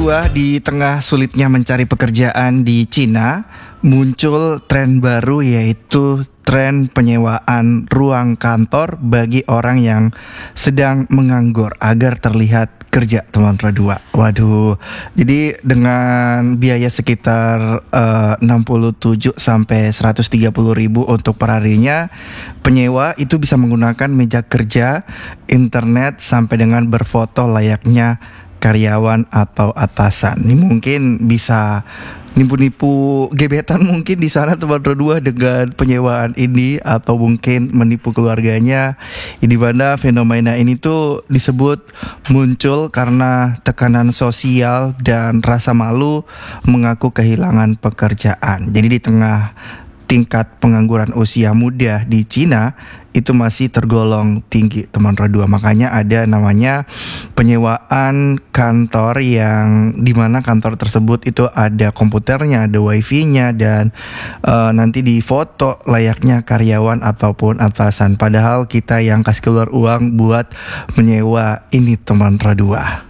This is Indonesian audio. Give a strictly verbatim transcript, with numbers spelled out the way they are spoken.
Radua, di tengah sulitnya mencari pekerjaan di Cina, muncul tren baru yaitu tren penyewaan ruang kantor bagi orang yang sedang menganggur agar terlihat kerja, teman Radua. Waduh, jadi dengan biaya sekitar uh, enam puluh tujuh sampai seratus tiga puluh ribu untuk perharinya, penyewa itu bisa menggunakan meja kerja, internet sampai dengan berfoto layaknya karyawan atau atasan. Ini mungkin bisa nipu-nipu gebetan mungkin di sana, teman Radua, dengan penyewaan ini, atau mungkin menipu keluarganya. Di mana fenomena ini tuh disebut muncul karena tekanan sosial dan rasa malu mengaku kehilangan pekerjaan. Jadi di tengah tingkat pengangguran usia muda di Cina itu masih tergolong tinggi, teman Radua. Makanya ada namanya penyewaan kantor, yang dimana kantor tersebut itu ada komputernya, ada wifi-nya, dan uh, nanti difoto layaknya karyawan ataupun atasan. Padahal kita yang kasih keluar uang buat menyewa ini, teman Radua.